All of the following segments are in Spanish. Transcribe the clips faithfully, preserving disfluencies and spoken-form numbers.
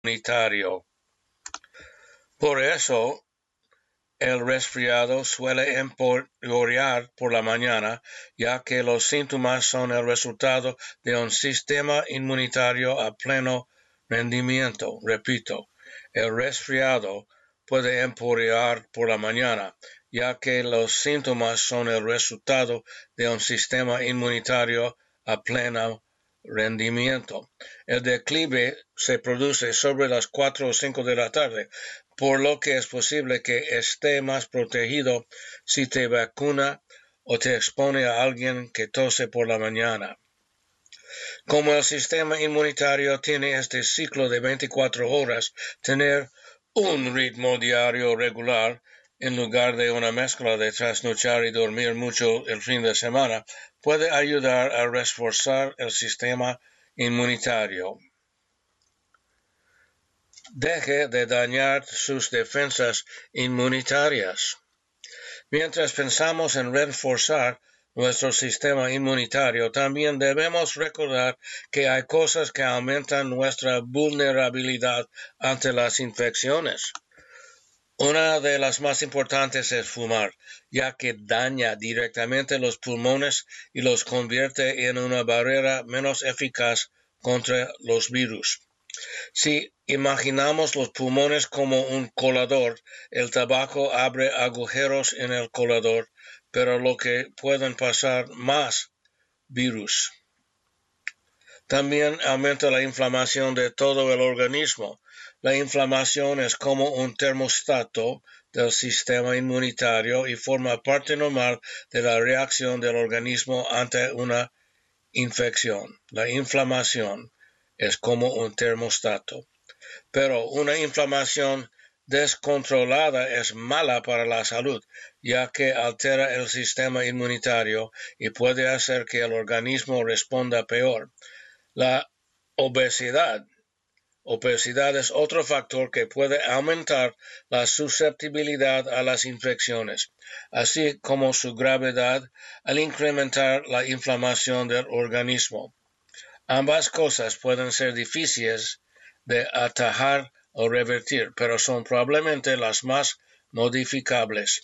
inmunitario. Por eso, el resfriado suele empeorar por la mañana, ya que los síntomas son el resultado de un sistema inmunitario a pleno rendimiento. Repito, el resfriado puede empeorar por la mañana, ya que los síntomas son el resultado de un sistema inmunitario a pleno rendimiento. El declive se produce sobre las cuatro o cinco de la tarde, por lo que es posible que esté más protegido si te vacuna o te expone a alguien que tose por la mañana. Como el sistema inmunitario tiene este ciclo de veinticuatro horas, tener un ritmo diario regular en lugar de una mezcla de trasnochar y dormir mucho el fin de semana puede ayudar a reforzar el sistema inmunitario. Deje de dañar sus defensas inmunitarias. Mientras pensamos en reforzar nuestro sistema inmunitario, también debemos recordar que hay cosas que aumentan nuestra vulnerabilidad ante las infecciones. Una de las más importantes es fumar, ya que daña directamente los pulmones y los convierte en una barrera menos eficaz contra los virus. Si imaginamos los pulmones como un colador, el tabaco abre agujeros en el colador, pero lo que pueden pasar más virus. También aumenta la inflamación de todo el organismo. La inflamación es como un termostato del sistema inmunitario y forma parte normal de la reacción del organismo ante una infección. La inflamación es como un termostato. Pero una inflamación descontrolada es mala para la salud, ya que altera el sistema inmunitario y puede hacer que el organismo responda peor. La obesidad. Obesidad es otro factor que puede aumentar la susceptibilidad a las infecciones, así como su gravedad al incrementar la inflamación del organismo. Ambas cosas pueden ser difíciles de atajar o revertir, pero son probablemente las más modificables.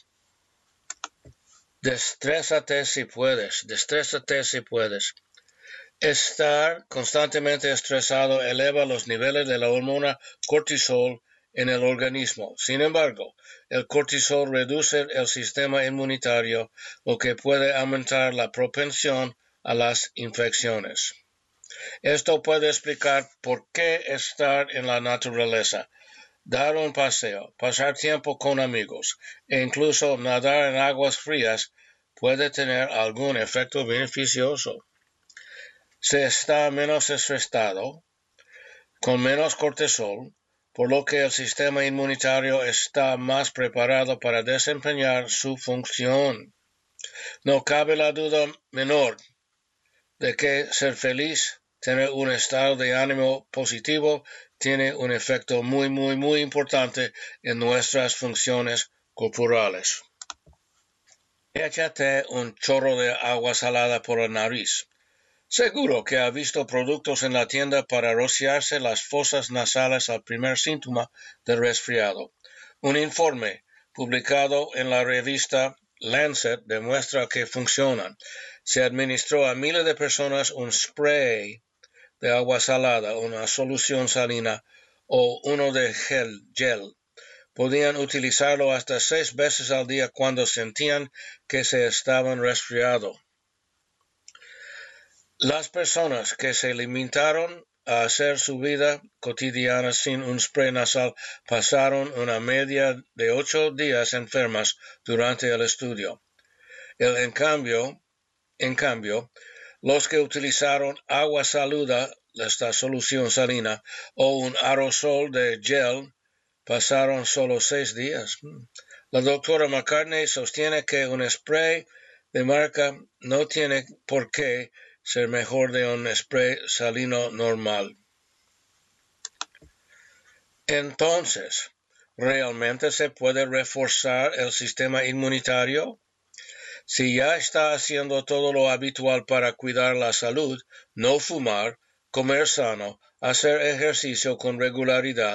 Destrésate si puedes, destrésate si puedes. Estar constantemente estresado eleva los niveles de la hormona cortisol en el organismo. Sin embargo, el cortisol reduce el sistema inmunitario, lo que puede aumentar la propensión a las infecciones. Esto puede explicar por qué estar en la naturaleza, dar un paseo, pasar tiempo con amigos e incluso nadar en aguas frías puede tener algún efecto beneficioso. Se está menos estresado, con menos cortisol, por lo que el sistema inmunitario está más preparado para desempeñar su función. No cabe la duda menor de que ser feliz, tener un estado de ánimo positivo, tiene un efecto muy, muy, muy importante en nuestras funciones corporales. Échate un chorro de agua salada por la nariz. Seguro que ha visto productos en la tienda para rociarse las fosas nasales al primer síntoma del resfriado. Un informe publicado en la revista Lancet demuestra que funcionan. Se administró a miles de personas un spray de agua salada, una solución salina o uno de gel, gel. Podían utilizarlo hasta seis veces al día cuando sentían que se estaban resfriados. Las personas que se limitaron a hacer su vida cotidiana sin un spray nasal pasaron una media de ocho días enfermas durante el estudio. El, en cambio, en cambio, los que utilizaron agua salada, esta solución salina, o un aerosol de gel, pasaron solo seis días. La doctora McCartney sostiene que un spray de marca no tiene por qué ser mejor de un spray salino normal. Entonces, ¿realmente se puede reforzar el sistema inmunitario? Si ya está haciendo todo lo habitual para cuidar la salud, no fumar, comer sano, hacer ejercicio con regularidad